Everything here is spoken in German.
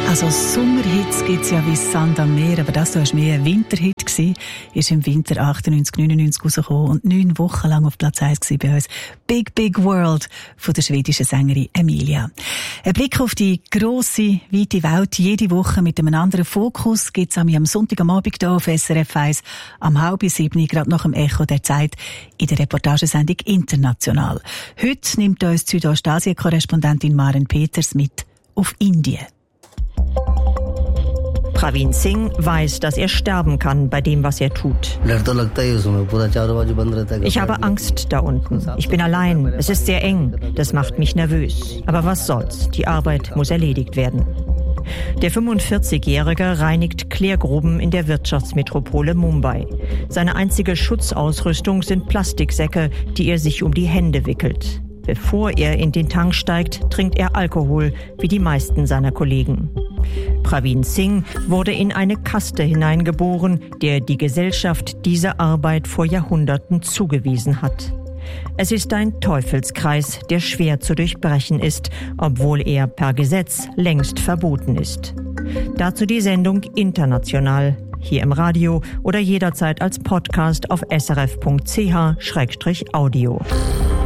Also Sommerhits gibt es ja wie Sand am Meer, aber das war mehr ein Winterhit gewesen. Ist im Winter 98/99 rausgekommen und 9 Wochen lang auf Platz 1 gewesen bei uns. Big Big World von der schwedischen Sängerin Emilia. Ein Blick auf die grosse, weite Welt jede Woche mit einem anderen Fokus gibt's am Sonntag am Abend hier auf SRF 1 am 6:30, gerade nach dem Echo der Zeit in der Reportagesendung International. Heute nimmt uns die Südostasien-Korrespondentin Maren Peters mit auf Indien. Praveen Singh weiß, dass er sterben kann bei dem, was er tut. Ich habe Angst da unten. Ich bin allein. Es ist sehr eng. Das macht mich nervös. Aber was soll's? Die Arbeit muss erledigt werden. Der 45-Jährige reinigt Klärgruben in der Wirtschaftsmetropole Mumbai. Seine einzige Schutzausrüstung sind Plastiksäcke, die er sich um die Hände wickelt. Bevor er in den Tank steigt, trinkt er Alkohol, wie die meisten seiner Kollegen. Praveen Singh wurde in eine Kaste hineingeboren, der die Gesellschaft diese Arbeit vor Jahrhunderten zugewiesen hat. Es ist ein Teufelskreis, der schwer zu durchbrechen ist, obwohl er per Gesetz längst verboten ist. Dazu die Sendung International, hier im Radio oder jederzeit als Podcast auf srf.ch/audio.